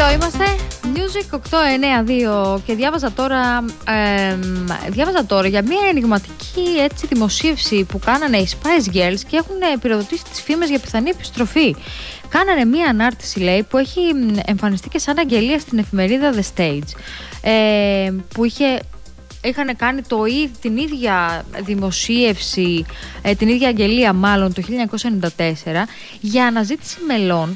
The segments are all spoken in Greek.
Εδώ είμαστε, Music 892 και διάβαζα τώρα για μια ενιγματική δημοσίευση που κάνανε οι Spice Girls και έχουν πυροδοτήσει τις φήμες για πιθανή επιστροφή. Κάνανε μια ανάρτηση, λέει, που έχει εμφανιστεί και σαν αγγελία στην εφημερίδα The Stage, που είχαν κάνει την ίδια δημοσίευση, την ίδια αγγελία μάλλον το 1994 για αναζήτηση μελών,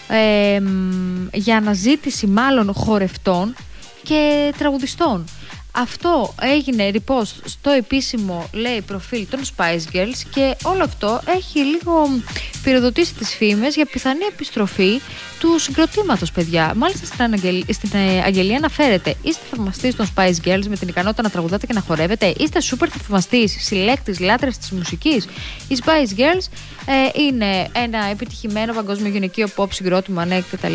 για αναζήτηση μάλλον χορευτών και τραγουδιστών. Αυτό έγινε repost στο επίσημο, λέει, προφίλ των Spice Girls και όλο αυτό έχει λίγο πυροδοτήσει τις φήμες για πιθανή επιστροφή του συγκροτήματος, παιδιά. Μάλιστα στην αγγελία αναφέρεται: είστε θαυμαστής των Spice Girls με την ικανότητα να τραγουδάτε και να χορεύετε, είστε super θαυμαστής, συλλέκτης, λάτρες της μουσικής. Οι Spice Girls είναι ένα επιτυχημένο παγκόσμιο γυναικείο pop συγκρότημα, ναι, κτλ.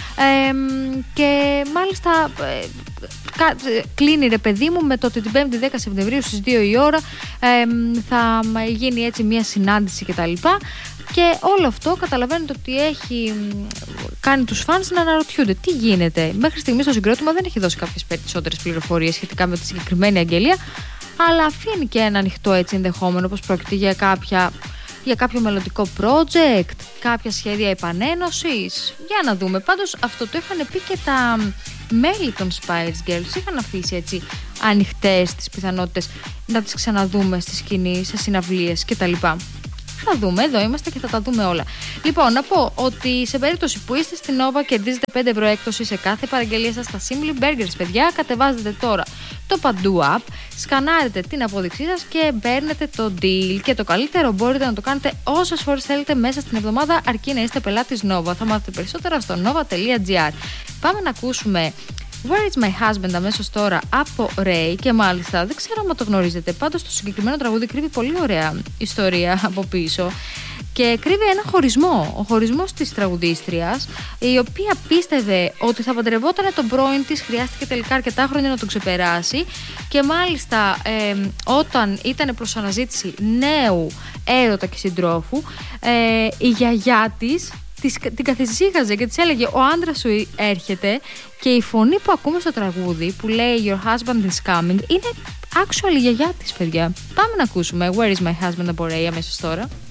Και μάλιστα κλείνει, ρε παιδί μου, με το ότι την 5η 10 Σεπτεμβρίου στις 2 η ώρα θα γίνει έτσι μια συνάντηση κτλ. Και όλο αυτό καταλαβαίνετε ότι έχει κάνει τους φανς να αναρωτιούνται τι γίνεται. Μέχρι στιγμής το συγκρότημα δεν έχει δώσει κάποιες περισσότερες πληροφορίες σχετικά με τη συγκεκριμένη αγγελία, αλλά αφήνει και ένα ανοιχτό έτσι ενδεχόμενο, πως πρόκειται για κάποιο μελλοντικό project, κάποια σχέδια επανένωσης. Για να δούμε. Πάντως αυτό το είχαν πει και τα μέλη των Spice Girls. Είχαν αφήσει έτσι ανοιχτές τις πιθανότητες να τις ξαναδούμε στη σκηνή, σε συναυλίες κτλ. Θα δούμε, εδώ είμαστε και θα τα δούμε όλα. Λοιπόν, να πω ότι σε περίπτωση που είστε στην Nova κερδίζετε 5 ευρώ έκπτωση σε κάθε παραγγελία σας στα Simply Burgers, παιδιά. Κατεβάζετε τώρα το Παντού App, σκανάρετε την απόδειξή σας και παίρνετε το deal. Και το καλύτερο, μπορείτε να το κάνετε όσες φορές θέλετε μέσα στην εβδομάδα, αρκεί να είστε πελάτης Nova. Θα μάθετε περισσότερα στο nova.gr. Πάμε να ακούσουμε Where is my husband αμέσως τώρα από Ray, και μάλιστα δεν ξέρω αν το γνωρίζετε, πάντως το συγκεκριμένο τραγούδι κρύβει πολύ ωραία ιστορία από πίσω και κρύβει ένα χωρισμό, ο χωρισμός της τραγουδίστριας, η οποία πίστευε ότι θα παντρευόταν τον πρώην της, χρειάστηκε τελικά αρκετά χρόνια να τον ξεπεράσει και μάλιστα όταν ήταν προς αναζήτηση νέου έρωτα και συντρόφου, η γιαγιά της την καθησύχαζε και της έλεγε: ο άντρας σου έρχεται. Και η φωνή που ακούμε στο τραγούδι που λέει Your husband is coming είναι actually η γιαγιά της, παιδιά. Πάμε να ακούσουμε Where is my husband από Ray αμέσως τώρα.